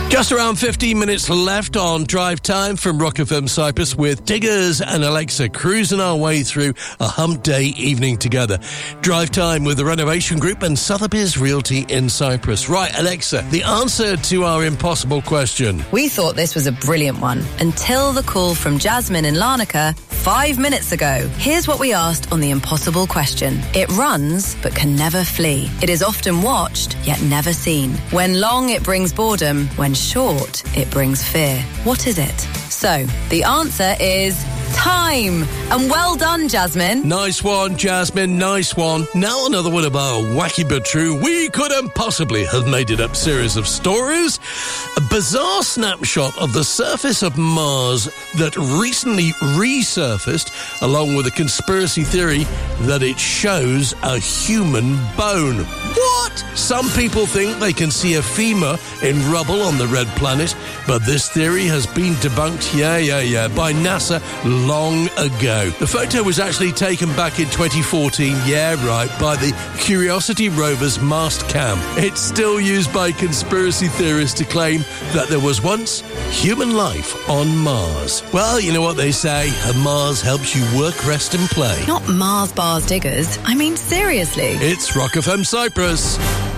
Just around 15 minutes left on Drive Time from Rock FM Cyprus with Diggers and Alexa cruising our way through a hump day evening together. Drive Time with the Renovation Group and Sotheby's Realty in Cyprus. Right, Alexa, the answer to our impossible question. We thought this was a brilliant one until the call from Jasmine in Larnaca 5 minutes ago. Here's what we asked on the impossible question. It runs but can never flee. It is often watched yet never seen. When long, it brings boredom. When short, it brings fear. What is it? So, the answer is time. And well done, Jasmine. Nice one, Jasmine, nice one. Now another one of our wacky but true, we couldn't possibly have made it up series of stories. A bizarre snapshot of the surface of Mars that recently resurfaced, along with a conspiracy theory that it shows a human bone. What? Some people think they can see a femur in rubble on the red planet, but this theory has been debunked, by NASA long ago. The photo was actually taken back in 2014, by the Curiosity rover's mast cam. It's still used by conspiracy theorists to claim that there was once human life on Mars. Well, you know what they say, Mars helps you work, rest and play. Not Mars bars, Diggers. I mean, seriously. It's Rock FM Cyprus.